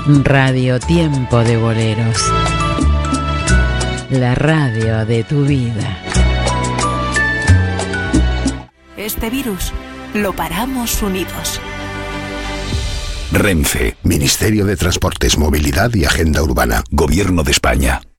Radio Tiempo de Boleros. La radio de tu vida. Este virus lo paramos unidos. Renfe, Ministerio de Transportes, Movilidad y Agenda Urbana, Gobierno de España.